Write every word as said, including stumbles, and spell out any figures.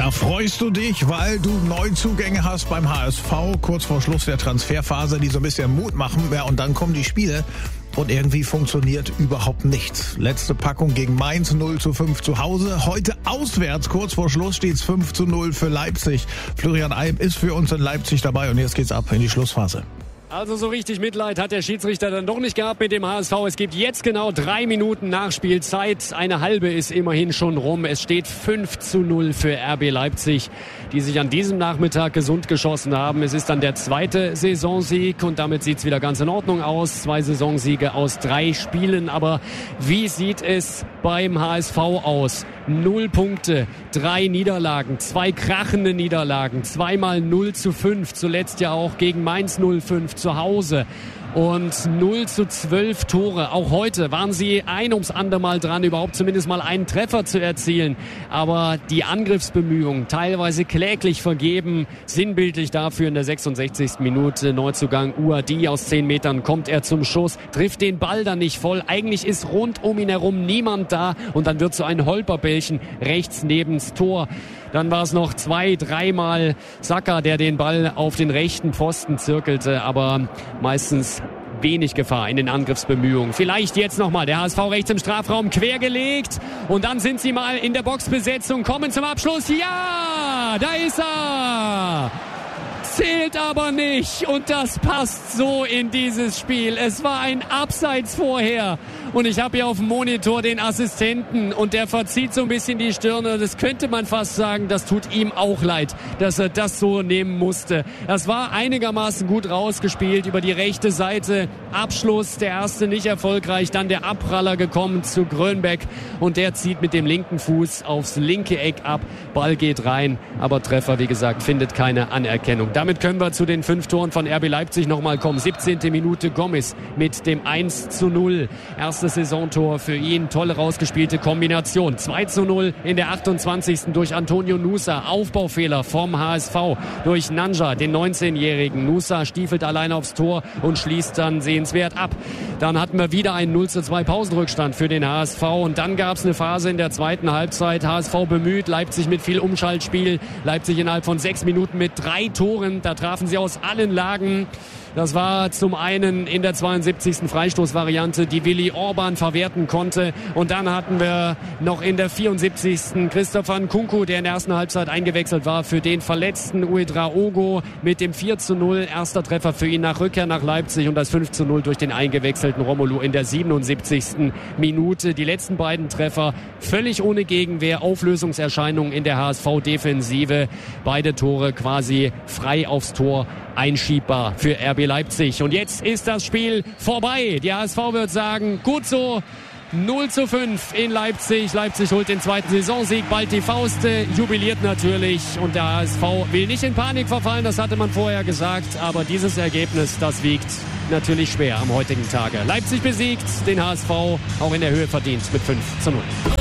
Da freust du dich, weil du Neuzugänge hast beim H S V, kurz vor Schluss der Transferphase, die so ein bisschen Mut machen. Ja, und dann kommen die Spiele und irgendwie funktioniert überhaupt nichts. Letzte Packung gegen Mainz, null zu fünf zu Hause. Heute auswärts, kurz vor Schluss steht es fünf zu null für Leipzig. Florian Alm ist für uns in Leipzig dabei und jetzt geht's ab in die Schlussphase. Also so richtig Mitleid hat der Schiedsrichter dann doch nicht gehabt mit dem H S V. Es gibt jetzt genau drei Minuten Nachspielzeit. Eine halbe ist immerhin schon rum. Es steht fünf zu null für R B Leipzig, die sich an diesem Nachmittag gesund geschossen haben. Es ist dann der zweite Saisonsieg und damit sieht es wieder ganz in Ordnung aus. Zwei Saisonsiege aus drei Spielen. Aber wie sieht es beim H S V aus? Null Punkte, drei Niederlagen, zwei krachende Niederlagen, zweimal null zu fünf, zuletzt ja auch gegen Mainz null fünf zu Hause. Und null zu zwölf Tore. Auch heute waren sie ein ums andere Mal dran, überhaupt zumindest mal einen Treffer zu erzielen. Aber die Angriffsbemühungen, teilweise kläglich vergeben, sinnbildlich dafür in der sechsundsechzigsten Minute. Neuzugang Uadi aus zehn Metern kommt er zum Schuss, trifft den Ball dann nicht voll. Eigentlich ist rund um ihn herum niemand da und dann wird so ein Holperbällchen rechts neben's Tor. Dann war es noch zwei, dreimal Saka, der den Ball auf den rechten Pfosten zirkelte, aber meistens wenig Gefahr in den Angriffsbemühungen. Vielleicht jetzt nochmal der H S V rechts im Strafraum quergelegt und dann sind sie mal in der Boxbesetzung, kommen zum Abschluss. Ja, da ist er! Zählt aber nicht und das passt so in dieses Spiel. Es war ein Abseits vorher und ich habe hier auf dem Monitor den Assistenten und der verzieht so ein bisschen die Stirne. Das könnte man fast sagen, das tut ihm auch leid, dass er das so nehmen musste. Das war einigermaßen gut rausgespielt über die rechte Seite. Abschluss, der erste nicht erfolgreich, dann der Abpraller gekommen zu Grönbeck und der zieht mit dem linken Fuß aufs linke Eck ab. Ball geht rein, aber Treffer, wie gesagt, findet keine Anerkennung. Damit können wir zu den fünf Toren von R B Leipzig nochmal kommen. siebzehnte Minute Gomez mit dem eins zu null. Erstes Saisontor für ihn. Tolle rausgespielte Kombination. zwei zu null in der achtundzwanzigsten durch Antonio Nusa. Aufbaufehler vom H S V durch Nanja, den neunzehnjährigen. Nusa stiefelt allein aufs Tor und schließt dann sehenswert ab. Dann hatten wir wieder einen null zu zwei Pausenrückstand für den H S V. Und dann gab es eine Phase in der zweiten Halbzeit. H S V bemüht, Leipzig mit viel Umschaltspiel. Leipzig innerhalb von sechs Minuten mit drei Toren. Da trafen sie aus allen Lagen. Das war zum einen in der zweiundsiebzigsten Freistoßvariante, die Willi Orban verwerten konnte. Und dann hatten wir noch in der vierundsiebzigsten Christopher Nkunku, der in der ersten Halbzeit eingewechselt war für den verletzten Ouedraogo mit dem vier zu null. Erster Treffer für ihn nach Rückkehr nach Leipzig und das fünf zu null durch den eingewechselten Romelu in der siebenundsiebzigsten Minute. Die letzten beiden Treffer völlig ohne Gegenwehr, Auflösungserscheinungen in der H S V-Defensive. Beide Tore quasi frei aufs Tor einschiebbar für R B Leipzig. Und jetzt ist das Spiel vorbei. Die H S V wird sagen, gut so, null zu fünf in Leipzig. Leipzig holt den zweiten Saisonsieg, bald die Fauste, jubiliert natürlich. Und der H S V will nicht in Panik verfallen, das hatte man vorher gesagt. Aber dieses Ergebnis, das wiegt natürlich schwer am heutigen Tage. Leipzig besiegt, den H S V auch in der Höhe verdient mit fünf zu null.